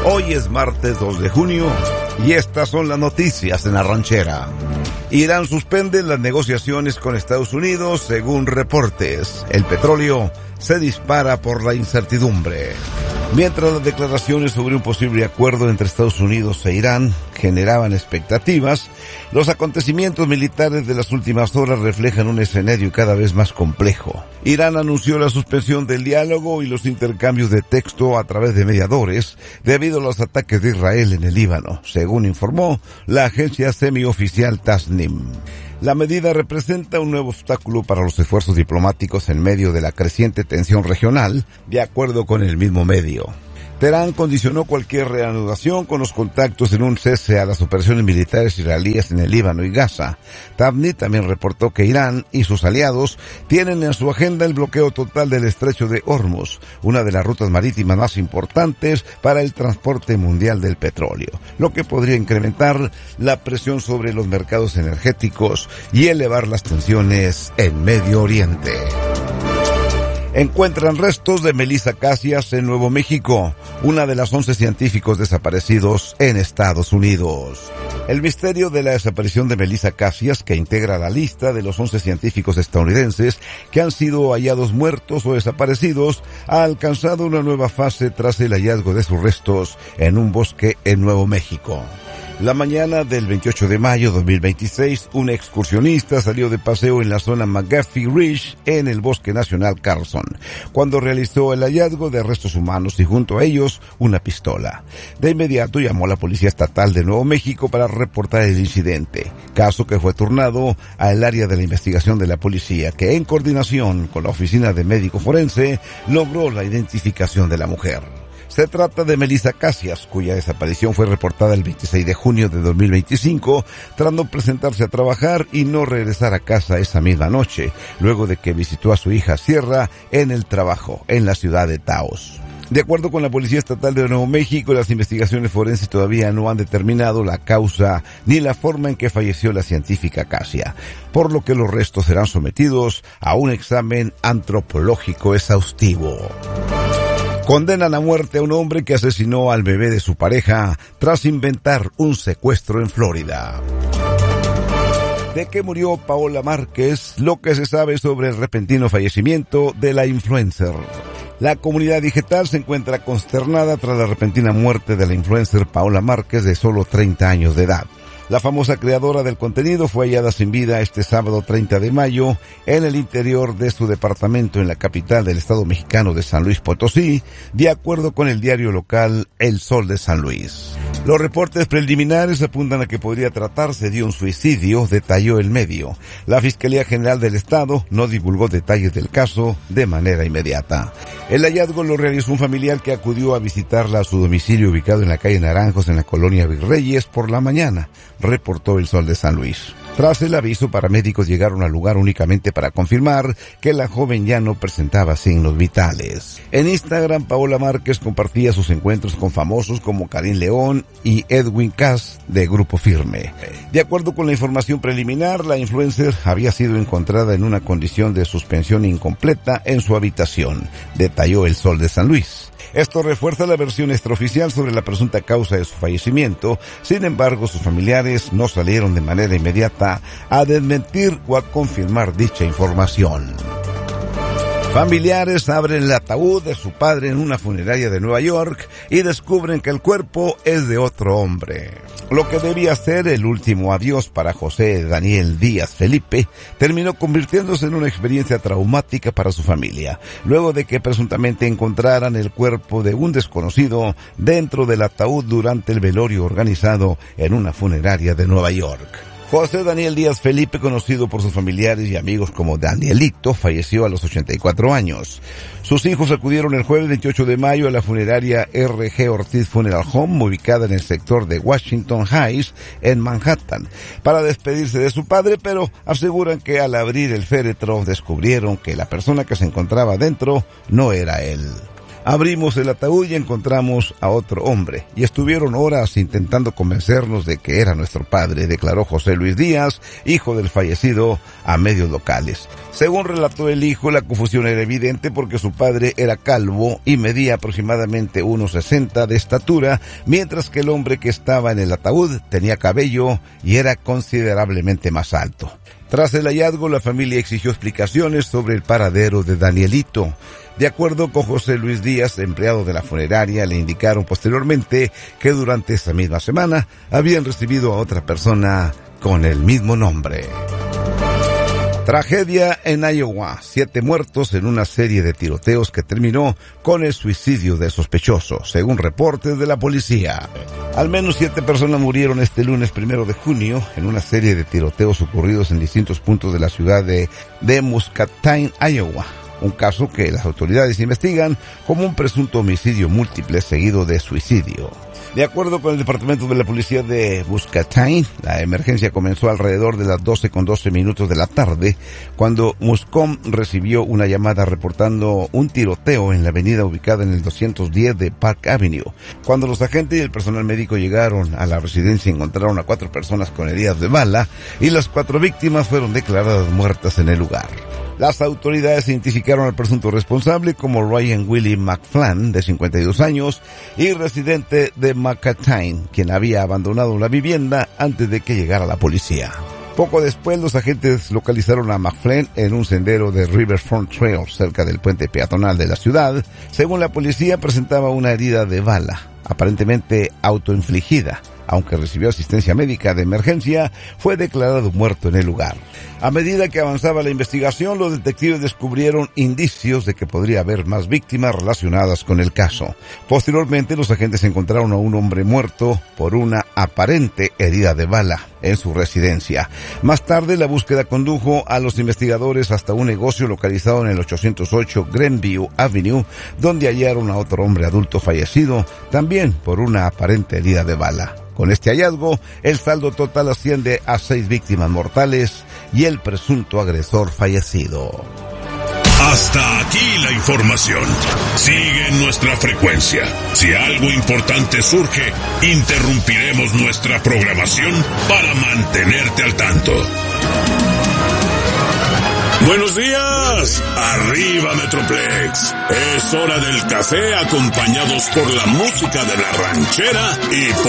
Hoy es martes 2 de junio y estas son las noticias en La Ranchera. Irán suspende las negociaciones con Estados Unidos según reportes. El petróleo se dispara por la incertidumbre. Mientras las declaraciones sobre un posible acuerdo entre Estados Unidos e Irán generaban expectativas, los acontecimientos militares de las últimas horas reflejan un escenario cada vez más complejo. Irán anunció la suspensión del diálogo y los intercambios de texto a través de mediadores debido a los ataques de Israel en el Líbano, según informó la agencia semioficial Tasnim. La medida representa un nuevo obstáculo para los esfuerzos diplomáticos en medio de la creciente tensión regional, de acuerdo con el mismo medio. Teherán condicionó cualquier reanudación con los contactos en un cese a las operaciones militares israelíes en el Líbano y Gaza. Tasnim también reportó que Irán y sus aliados tienen en su agenda el bloqueo total del estrecho de Hormuz, una de las rutas marítimas más importantes para el transporte mundial del petróleo, lo que podría incrementar la presión sobre los mercados energéticos y elevar las tensiones en Medio Oriente. Encuentran restos de Melissa Cassias en Nuevo México, una de las 11 científicos desaparecidos en Estados Unidos. El misterio de la desaparición de Melissa Cassias, que integra la lista de los 11 científicos estadounidenses que han sido hallados muertos o desaparecidos, ha alcanzado una nueva fase tras el hallazgo de sus restos en un bosque en Nuevo México. La mañana del 28 de mayo de 2026, un excursionista salió de paseo en la zona McGaffey Ridge en el Bosque Nacional Carson, cuando realizó el hallazgo de restos humanos y junto a ellos una pistola. De inmediato llamó a la Policía Estatal de Nuevo México para reportar el incidente, caso que fue turnado al área de la investigación de la policía, que en coordinación con la Oficina de Médico Forense logró la identificación de la mujer. Se trata de Melissa Cassias, cuya desaparición fue reportada el 26 de junio de 2025, tras no presentarse a trabajar y no regresar a casa esa misma noche, luego de que visitó a su hija Sierra en el trabajo, en la ciudad de Taos. De acuerdo con la Policía Estatal de Nuevo México, las investigaciones forenses todavía no han determinado la causa ni la forma en que falleció la científica Cassias, por lo que los restos serán sometidos a un examen antropológico exhaustivo. Condenan a muerte a un hombre que asesinó al bebé de su pareja tras inventar un secuestro en Florida. ¿De qué murió Paola Márquez? Lo que se sabe sobre el repentino fallecimiento de la influencer. La comunidad digital se encuentra consternada tras la repentina muerte de la influencer Paola Márquez, de solo 30 años de edad. La famosa creadora del contenido fue hallada sin vida este sábado 30 de mayo en el interior de su departamento en la capital del estado mexicano de San Luis Potosí, de acuerdo con el diario local El Sol de San Luis. Los reportes preliminares apuntan a que podría tratarse de un suicidio, detalló el medio. La Fiscalía General del Estado no divulgó detalles del caso de manera inmediata. El hallazgo lo realizó un familiar que acudió a visitarla a su domicilio ubicado en la calle Naranjos en la colonia Virreyes por la mañana, reportó El Sol de San Luis. Tras el aviso, paramédicos llegaron al lugar únicamente para confirmar que la joven ya no presentaba signos vitales. En Instagram, Paola Márquez compartía sus encuentros con famosos como Karim León y Edwin Cass de Grupo Firme. De acuerdo con la información preliminar, la influencer había sido encontrada en una condición de suspensión incompleta en su habitación, detalló El Sol de San Luis. Esto refuerza la versión extraoficial sobre la presunta causa de su fallecimiento. Sin embargo, sus familiares no salieron de manera inmediata a desmentir o a confirmar dicha información. Familiares abren el ataúd de su padre en una funeraria de Nueva York y descubren que el cuerpo es de otro hombre. Lo que debía ser el último adiós para José Daniel Díaz Felipe terminó convirtiéndose en una experiencia traumática para su familia, luego de que presuntamente encontraran el cuerpo de un desconocido dentro del ataúd durante el velorio organizado en una funeraria de Nueva York. José Daniel Díaz Felipe, conocido por sus familiares y amigos como Danielito, falleció a los 84 años. Sus hijos acudieron el jueves 28 de mayo a la funeraria R.G. Ortiz Funeral Home, ubicada en el sector de Washington Heights, en Manhattan, para despedirse de su padre, pero aseguran que al abrir el féretro descubrieron que la persona que se encontraba dentro no era él. Abrimos el ataúd y encontramos a otro hombre, y estuvieron horas intentando convencernos de que era nuestro padre, declaró José Luis Díaz, hijo del fallecido, a medios locales. Según relató el hijo, la confusión era evidente porque su padre era calvo y medía aproximadamente 1,60 de estatura, mientras que el hombre que estaba en el ataúd tenía cabello y era considerablemente más alto. Tras el hallazgo, la familia exigió explicaciones sobre el paradero de Danielito. De acuerdo con José Luis Díaz, empleado de la funeraria, le indicaron posteriormente que durante esa misma semana habían recibido a otra persona con el mismo nombre. Tragedia en Iowa. 7 muertos en una serie de tiroteos que terminó con el suicidio de sospechoso, según reportes de la policía. Al menos 7 personas murieron este lunes 1 de junio en una serie de tiroteos ocurridos en distintos puntos de la ciudad de Muscatine, Iowa. Un caso que las autoridades investigan como un presunto homicidio múltiple seguido de suicidio. De acuerdo con el departamento de la policía de Muscatine, la emergencia comenzó alrededor de las 12:12 de la tarde, cuando Muscom recibió una llamada reportando un tiroteo en la avenida ubicada en el 210 de Park Avenue. Cuando los agentes y el personal médico llegaron a la residencia, encontraron a 4 personas con heridas de bala y las 4 víctimas fueron declaradas muertas en el lugar. Las autoridades identificaron al presunto responsable como Ryan Willie McFlan, de 52 años, y residente de Muscatine, quien había abandonado la vivienda antes de que llegara la policía. Poco después, los agentes localizaron a McFlan en un sendero de Riverfront Trail, cerca del puente peatonal de la ciudad. Según la policía, presentaba una herida de bala, aparentemente autoinfligida. Aunque recibió asistencia médica de emergencia, fue declarado muerto en el lugar. A medida que avanzaba la investigación, los detectives descubrieron indicios de que podría haber más víctimas relacionadas con el caso. Posteriormente, los agentes encontraron a un hombre muerto por una aparente herida de bala en su residencia. Más tarde, la búsqueda condujo a los investigadores hasta un negocio localizado en el 808 Grandview Avenue, donde hallaron a otro hombre adulto fallecido, también por una aparente herida de bala. Con este hallazgo, el saldo total asciende a 6 víctimas mortales y el presunto agresor fallecido. Hasta aquí la información. Sigue en nuestra frecuencia. Si algo importante surge, interrumpiremos nuestra programación para mantenerte al tanto. Buenos días, arriba Metroplex. Es hora del café acompañados por la música de la ranchera y